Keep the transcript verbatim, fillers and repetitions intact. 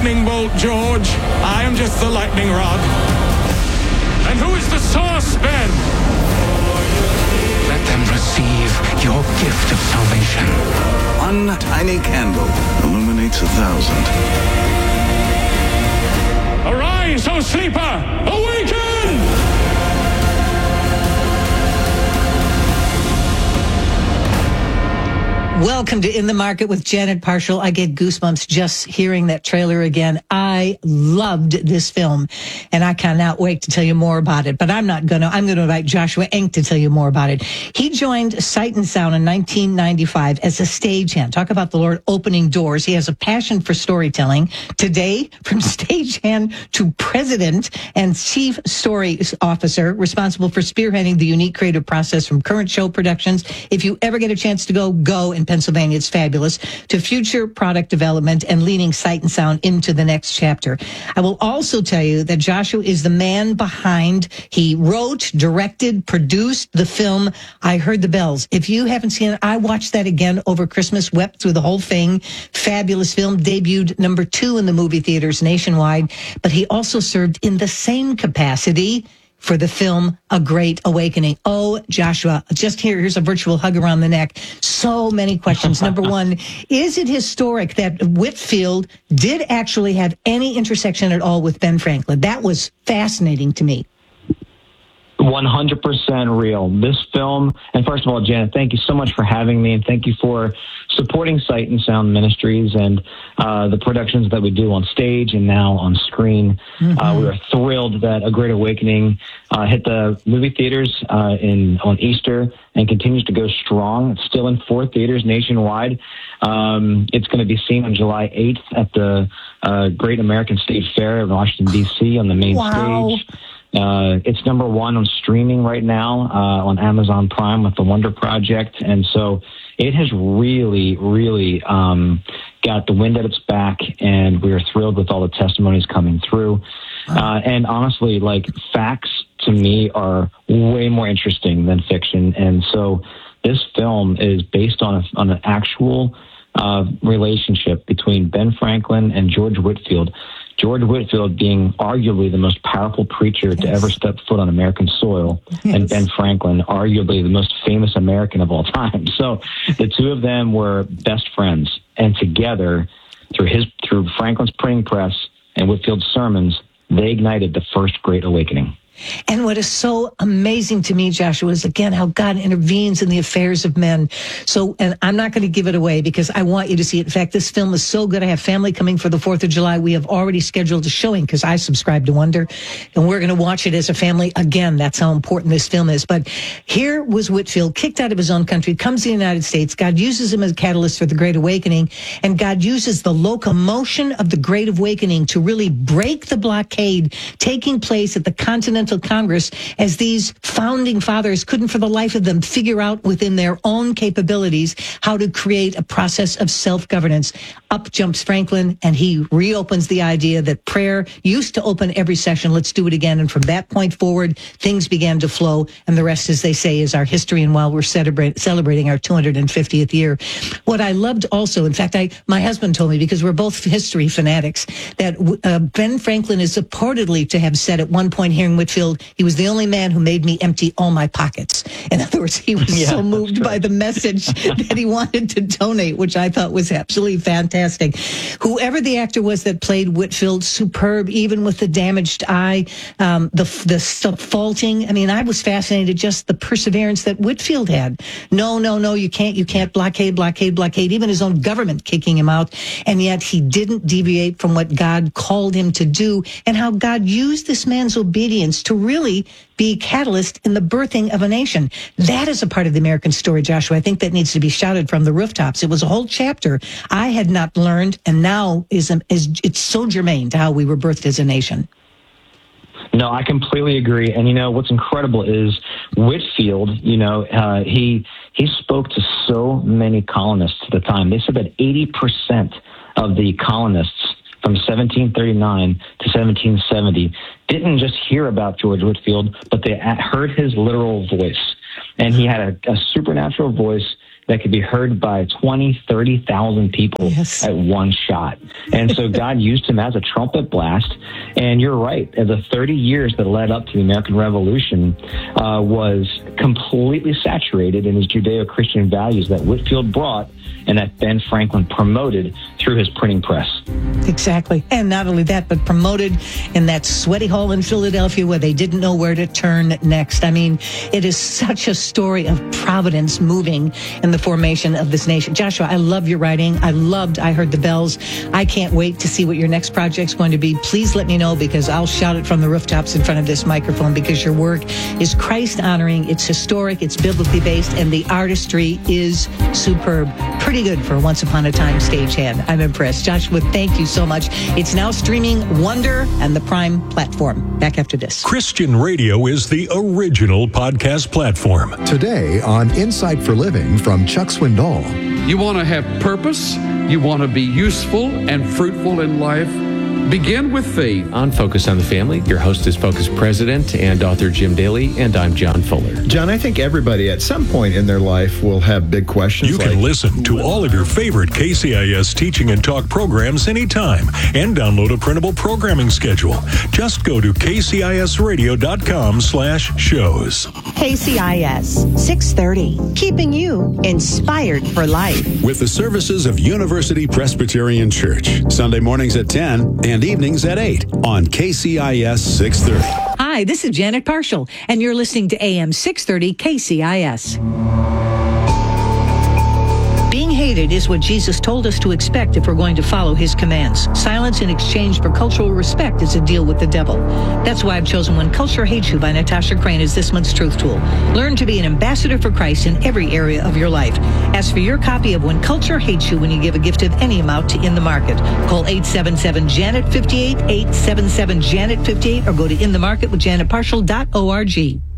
lightning bolt, George. I am just the lightning rod. And who is the source, Ben? Let them receive your gift of salvation. One tiny candle illuminates a thousand. Arise, O sleeper! Awaken! Welcome to In the Market with Janet Parshall. I get goosebumps just hearing that trailer again. I loved this film, and I cannot wait to tell you more about it. But I'm not going to. I'm going to invite Joshua Enck to tell you more about it. He joined Sight and Sound in nineteen ninety-five as a stagehand. Talk about the Lord opening doors. He has a passion for storytelling. Today, from stagehand to president and chief story officer, responsible for spearheading the unique creative process from current show productions. If you ever get a chance to go, go in Pennsylvania. It's fabulous. To future product development and leading Sight and Sound into the next chapter. I will also tell you that Joshua is the man behind. He wrote, directed, produced the film I Heard the Bells. If you haven't seen it, I watched that again over Christmas, wept through the whole thing. Fabulous film, debuted number two in the movie theaters nationwide. But he also served in the same capacity for the film A Great Awakening. Oh, Joshua, just here, here's a virtual hug around the neck. So many questions. Number one, is it historic that Whitfield did actually have any intersection at all with Ben Franklin? That was fascinating to me. one hundred percent real. This film, and first of all, Janet, thank you so much for having me, and thank you for supporting Sight and Sound Ministries and uh, the productions that we do on stage and now on screen. Mm-hmm. Uh, we are thrilled that A Great Awakening uh, hit the movie theaters uh, in on Easter and continues to go strong. It's still in four theaters nationwide. Um, it's going to be seen on July eighth at the uh, Great American State Fair in Washington, D C on the main wow. stage. Uh, it's number one on streaming right now uh, on Amazon Prime with The Wonder Project. And so it has really, really um, got the wind at its back, and we are thrilled with all the testimonies coming through. Uh, and honestly, like, facts to me are way more interesting than fiction. And so this film is based on, a, on an actual uh, relationship between Ben Franklin and George Whitfield. George Whitfield being arguably the most powerful preacher yes. to ever step foot on American soil, yes. and Ben Franklin, arguably the most famous American of all time. So the two of them were best friends, and together, through his through Franklin's printing press and Whitfield's sermons, they ignited the first Great Awakening. And what is so amazing to me, Joshua, is again how God intervenes in the affairs of men. So, and I'm not going to give it away because I want you to see it. In fact, this film is so good. I have family coming for the fourth of July. We have already scheduled a showing because I subscribe to Wonder, and we're going to watch it as a family. Again, that's how important this film is. But here was Whitfield, kicked out of his own country, comes to the United States. God uses him as a catalyst for the Great Awakening, and God uses the locomotion of the Great Awakening to really break the blockade taking place at the Continental Congress, as these founding fathers couldn't for the life of them figure out within their own capabilities how to create a process of self-governance. Up jumps Franklin, and he reopens the idea that prayer used to open every session. Let's do it again. And from that point forward, things began to flow, and the rest, as they say, is our history. And while we're celebrate, celebrating our two hundred fiftieth year, what I loved also, in fact, I my husband told me, because we're both history fanatics, that uh, Ben Franklin is reportedly to have said at one point, hearing Whitfield, he was the only man who made me empty all my pockets. In other words, he was yeah, so moved by the message that he wanted to donate, which I thought was absolutely fantastic. Whoever the actor was that played Whitfield, superb, even with the damaged eye, um, the the faulting. I mean, I was fascinated just the perseverance that Whitfield had. No, no, no, you can't, you can't blockade, blockade, blockade. Even his own government kicking him out, and yet he didn't deviate from what God called him to do, and how God used this man's obedience to really be catalyst in the birthing of a nation. That is a part of the American story, Joshua. I think that needs to be shouted from the rooftops. It was a whole chapter I had not learned, and now is, is it's so germane to how we were birthed as a nation. No, I completely agree. And, you know, what's incredible is Whitfield, you know, uh, he he spoke to so many colonists at the time. They said that eighty percent of the colonists from seventeen thirty-nine to seventeen seventy didn't just hear about George Whitfield, but they heard his literal voice. And he had a, a supernatural voice, that could be heard by twenty, thirty thousand people yes. at one shot. And so God used him as a trumpet blast. And you're right, the thirty years that led up to the American Revolution uh, was completely saturated in his Judeo-Christian values that Whitefield brought and that Ben Franklin promoted through his printing press. Exactly. And not only that, but promoted in that sweaty hall in Philadelphia where they didn't know where to turn next. I mean, it is such a story of providence moving in the formation of this nation. Joshua, I love your writing. I loved I Heard the Bells. I can't wait to see what your next project's going to be. Please let me know, because I'll shout it from the rooftops in front of this microphone, because your work is Christ-honoring, it's historic, it's biblically based, and the artistry is superb. Pretty good for a once upon a time stagehand. I'm impressed. Joshua, thank you so much. It's now streaming Wonder and the Prime platform. Back after this. Christian radio is the original podcast platform. Today on Insight for Living from Chuck Swindoll. You want to have purpose? You want to be useful and fruitful in life? Begin with faith. On Focus on the Family, your host is Focus President and author Jim Daly, and I'm John Fuller. John, I think everybody at some point in their life will have big questions. You like, can listen to all of your favorite K C I S teaching and talk programs anytime and download a printable programming schedule. Just go to kcisradio.com slash shows. K C I S six thirty, keeping you inspired for life. With the services of University Presbyterian Church, Sunday mornings at ten and evenings at eight on K C I S six thirty. Hi, this is Janet Parshall, and you're listening to A M six thirty K C I S. Being hated is what Jesus told us to expect if we're going to follow his commands. Silence in exchange for cultural respect is a deal with the devil. That's why I've chosen When Culture Hates You by Natasha Crane as this month's truth tool. Learn to be an ambassador for Christ in every area of your life. Ask for your copy of When Culture Hates You when you give a gift of any amount to In the Market. Call eight seven seven, Janet fifty-eight, eight seven seven, Janet fifty-eight, or go to in the market with janet parshall dot org.